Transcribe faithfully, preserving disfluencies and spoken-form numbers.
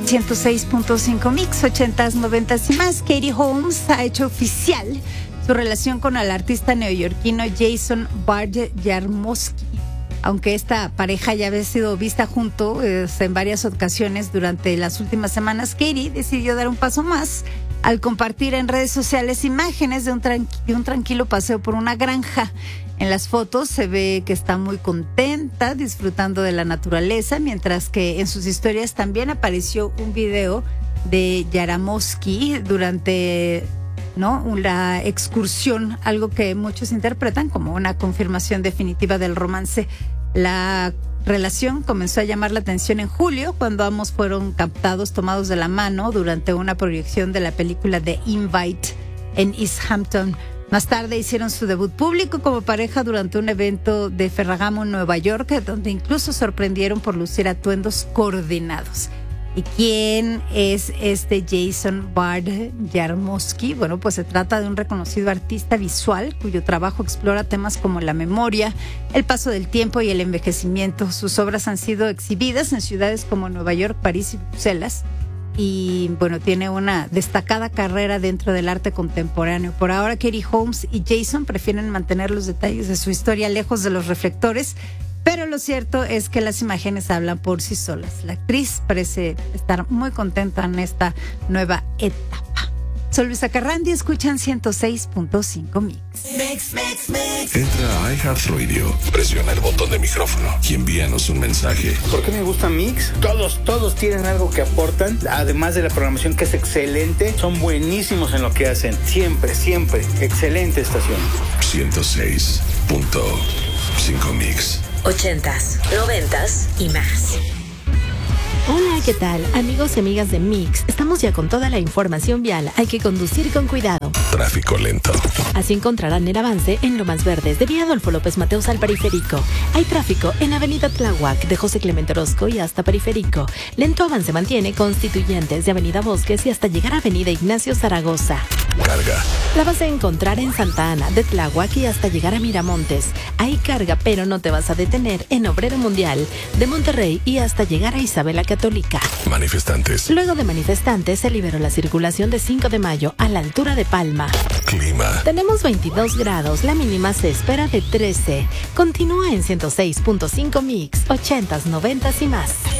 ciento seis punto cinco Mix, ochentas, noventas y más. Katie Holmes ha hecho oficial su relación con el artista neoyorquino Jason Barthelemy. Aunque esta pareja ya había sido vista juntos eh, en varias ocasiones durante las últimas semanas, Katie decidió dar un paso más al compartir en redes sociales imágenes de un, tranqui- de un tranquilo paseo por una granja. En las fotos se ve que está muy contenta, disfrutando de la naturaleza, mientras que en sus historias también apareció un video de Yarmosky durante, ¿no?, la excursión, algo que muchos interpretan como una confirmación definitiva del romance. La relación comenzó a llamar la atención en julio, cuando ambos fueron captados tomados de la mano durante una proyección de la película The Invite en East Hampton. Más tarde hicieron su debut público como pareja durante un evento de Ferragamo en Nueva York, donde incluso sorprendieron por lucir atuendos coordinados. ¿Y quién es este Jason Barthelemy? Bueno, pues se trata de un reconocido artista visual cuyo trabajo explora temas como la memoria, el paso del tiempo y el envejecimiento. Sus obras han sido exhibidas en ciudades como Nueva York, París y Bruselas. Y bueno, tiene una destacada carrera dentro del arte contemporáneo. Por ahora, Katie Holmes y Jason prefieren mantener los detalles de su historia lejos de los reflectores, pero lo cierto es que las imágenes hablan por sí solas. La actriz parece estar muy contenta en esta nueva etapa. Soy Luisa Carrandi, escuchan ciento seis punto cinco Mix. Mix, mix, mix. Entra a iHeartRadio, presiona el botón de micrófono y envíanos un mensaje. ¿Por qué me gusta Mix? Todos, todos tienen algo que aportan, además de la programación que es excelente, son buenísimos en lo que hacen. Siempre, siempre, excelente estación. ciento seis punto cinco Mix. Ochentas, noventas y más. Hola, ¿qué tal? Amigos y amigas de Mix, estamos ya con toda la información vial. Hay que conducir con cuidado. Tráfico lento. Así encontrarán el avance en Lomas Verdes de vía Adolfo López Mateos al Periférico. Hay tráfico en Avenida Tláhuac de José Clemente Orozco y hasta Periférico. Lento avance mantiene Constituyentes de Avenida Bosques y hasta llegar a Avenida Ignacio Zaragoza. Carga. La vas a encontrar en Santa Ana de Tláhuac y hasta llegar a Miramontes. Hay carga, pero no te vas a detener en Obrero Mundial de Monterrey y hasta llegar a Isabela Católica. Manifestantes. Luego de manifestantes se liberó la circulación de cinco de mayo a la altura de Palma. Clima. Tenemos veintidós grados, la mínima se espera de trece. Continúa en ciento seis punto cinco Mix, ochentas, noventas y más.